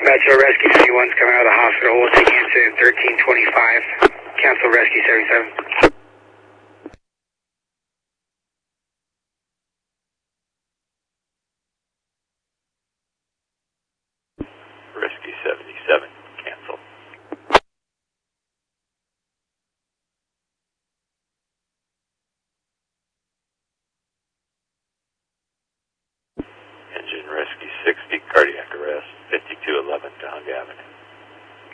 Dispatcher, Rescue 71's coming out of the hospital. We'll take you into 1325. Cancel Rescue 77. Rescue 77, cancel. Engine Rescue 60, cardiac arrest, 5211 Dong Avenue.